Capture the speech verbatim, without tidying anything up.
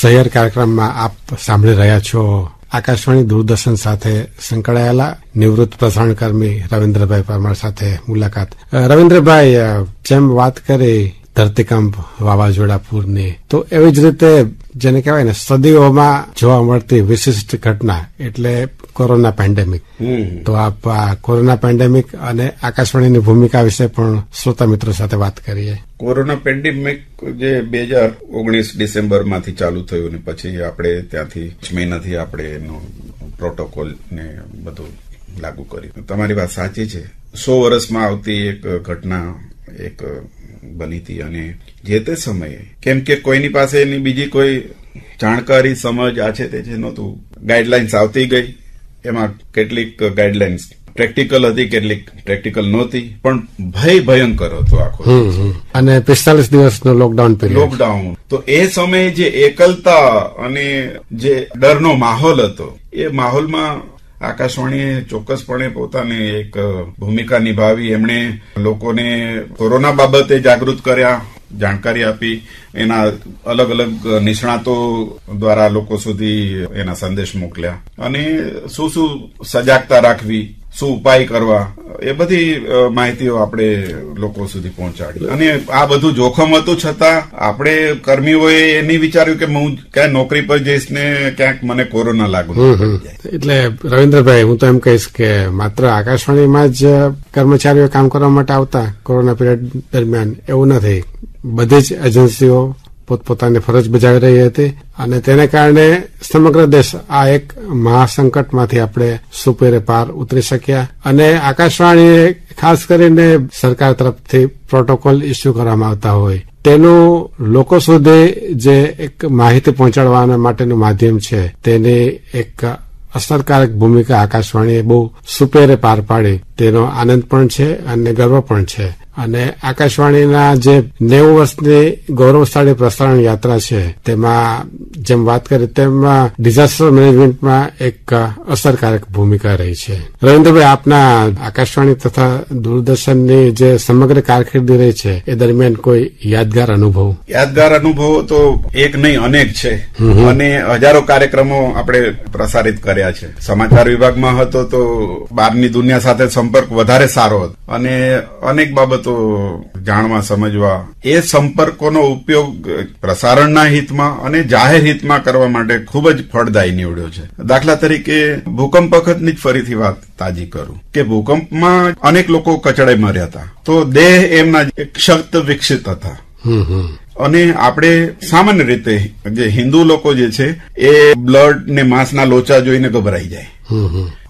સહિયર કાર્યક્રમમાં આપ સાંભળી રહ્યા છો આકાશવાણી દૂરદર્શન સાથે સંકળાયેલા નિવૃત્ત પ્રસારણકર્મી રવિન્દ્રભાઈ પરમાર સાથે મુલાકાત. રવિન્દ્રભાઈ, જેમ વાત કરી ધરતીકંપ, વાવાઝોડા, પૂરની, તો એવી જ રીતે જેને કહેવાય ને સદીઓમાં જોવા મળતી વિશિષ્ટ ઘટના એટલે કોરોના પેન્ડેમિક. તો આપ આ કોરોના પેન્ડેમિક અને આકાશવાણીની ભૂમિકા વિશે પણ શ્રોતા મિત્રો સાથે વાત કરીએ. કોરોના પેન્ડેમિક જે બે હજાર ઓગણીસ ડિસેમ્બર માંથી ચાલુ થયું ને પછી આપણે ત્યાંથી છ મહિનાથી આપણે એનો પ્રોટોકોલ ને બધું લાગુ કર્યું. તમારી વાત સાચી છે. સો વર્ષમાં આવતી એક ઘટના એક બની હતી અને જે તે સમયે કેમ કે કોઈની પાસે એની બીજી કોઈ જાણકારી, સમજ આ છે તે છે નહોતું. ગાઈડલાઇન્સ આવતી ગઈ, એમાં કેટલીક ગાઈડલાઇન્સ પ્રેક્ટિકલ હતી, કેટલીક પ્રેક્ટિકલ નહોતી, પણ ભય ભયંકર હતો આખો. અને પિસ્તાલીસ દિવસનો લોકડાઉન પીરિયડ. લોકડાઉન તો એ સમયે જે એકલતા અને જે ડરનો માહોલ હતો, એ માહોલમાં આકાશવાણીએ ચોક્કસપણે પોતાની એક ભૂમિકા નિભાવી. એમણે લોકોને કોરોના બાબતે જાગૃત કર્યા, જાણકારી આપી, એના અલગ અલગ નિષ્ણાતો દ્વારા લોકો સુધી એના સંદેશ મોકલ્યા અને શું શું સજાગતા રાખવી, શું ઉપાય કરવા, એ બધી માહિતીઓ આપણે લોકો સુધી પહોંચાડી. અને આ બધું જોખમ હતું છતાં આપણે કર્મીઓએ એ નહીં વિચાર્યું કે હું ક્યાં નોકરી પર જઈશ ને ક્યાંક મને કોરોના લાગુ. એટલે રવિન્દ્રભાઈ, હું તો એમ કહીશ કે માત્ર આકાશવાણીમાં જ કર્મચારીઓ કામ કરવા માટે આવતા કોરોના પીરિયડ દરમિયાન એવું નથી. બધી જ એજન્સીઓ પોતપોતાની ફરજ બજાવી રહી હતી અને તેને કારણે સમગ્ર દેશ આ એક મહાસંકટમાંથી આપણે સુપેરે પાર ઉતરી શક્યા. અને આકાશવાણીએ ખાસ કરીને સરકાર તરફથી પ્રોટોકોલ ઇસ્યુ કરવામાં આવતા હોય તેનું લોકો સુધી જે એક માહિતી પહોંચાડવા માટેનું માધ્યમ છે તેની એક અસરકારક ભૂમિકા આકાશવાણીએ બહુ સુપેરે પાર પાડી, તેનો આનંદ પણ છે અને ગર્વ પણ છે. અને આકાશવાણીના જે નેવું વર્ષની ગૌરવશાળી પ્રસારણ યાત્રા છે તેમાં જેમ વાત કરી તેમાં ડિઝાસ્ટર મેનેજમેન્ટમાં એક અસરકારક ભૂમિકા રહી છે. રવિન્દ્રભાઈ, આપના આકાશવાણી તથા દૂરદર્શનની જે સમગ્ર કારકિર્દી રહી છે એ દરમિયાન કોઈ યાદગાર અનુભવ? યાદગાર અનુભવો તો એક નહીં અનેક છે અને હજારો કાર્યક્રમો આપણે પ્રસારિત કર્યા છે. સમાચાર વિભાગમાં હતો તો બહારની દુનિયા સાથે સંપર્ક વધારે સારો હતો અને અનેક બાબત તો જાણવા, સમજવા, એ સંપર્કોનો ઉપયોગ પ્રસારણના હિતમાં અને જાહેર હિતમાં કરવા માટે ખૂબ જ ફળદાયી નીવડ્યો છે. દાખલા તરીકે ભૂકંપ વખતની જ ફરીથી વાત તાજી કરું કે ભૂકંપમાં અનેક લોકો કચડાઈ મર્યા હતા, તો દેહ એમના એક શક્ત વિકસિત હતા. અને આપણે સામાન્ય રીતે જે હિન્દુ લોકો જે છે એ બ્લડ ને માંસના લોચા જોઈને ગભરાઈ જાય.